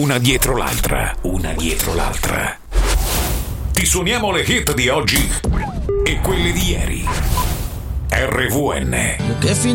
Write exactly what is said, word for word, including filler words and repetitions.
una dietro l'altra, una dietro l'altra. Ti suoniamo le hit di oggi e quelle di ieri. R V N. Che